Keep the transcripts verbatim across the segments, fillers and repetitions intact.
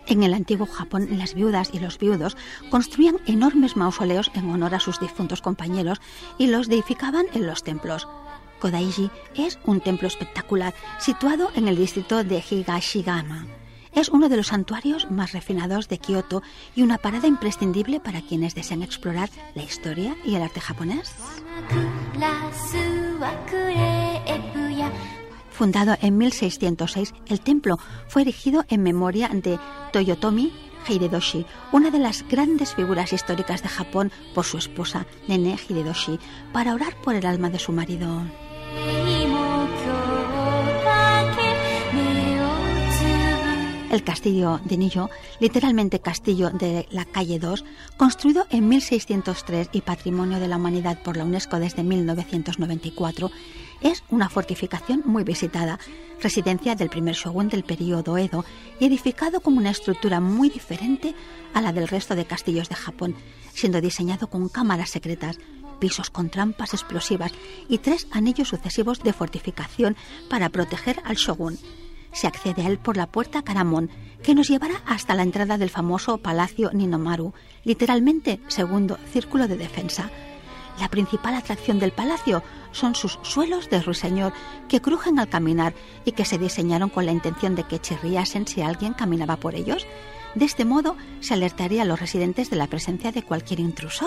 En el antiguo Japón, las viudas y los viudos construían enormes mausoleos en honor a sus difuntos compañeros y los deificaban en los templos. Kodaiji es un templo espectacular situado en el distrito de Higashiyama. Es uno de los santuarios más refinados de Kioto y una parada imprescindible para quienes desean explorar la historia y el arte japonés. Fundado en mil seiscientos seis, el templo fue erigido en memoria de Toyotomi Hideyoshi, una de las grandes figuras históricas de Japón, por su esposa, Nene Hideyoshi, para orar por el alma de su marido. El castillo de Nijo, literalmente castillo de la calle dos, construido en mil seiscientos tres y Patrimonio de la Humanidad por la UNESCO desde mil novecientos noventa y cuatro, es una fortificación muy visitada, residencia del primer shogun del período Edo y edificado como una estructura muy diferente a la del resto de castillos de Japón, siendo diseñado con cámaras secretas, pisos con trampas explosivas y tres anillos sucesivos de fortificación para proteger al shogun. Se accede a él por la puerta Karamon, que nos llevará hasta la entrada del famoso Palacio Ninomaru, literalmente segundo círculo de defensa. La principal atracción del palacio son sus suelos de ruiseñor que crujen al caminar y que se diseñaron con la intención de que chirriasen si alguien caminaba por ellos. De este modo se alertaría a los residentes de la presencia de cualquier intruso.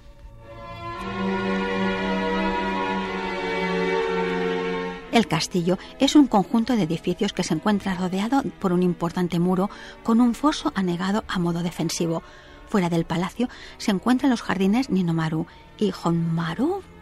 El castillo es un conjunto de edificios que se encuentra rodeado por un importante muro con un foso anegado a modo defensivo. Fuera del palacio se encuentran los jardines Ninomaru y Honmaru.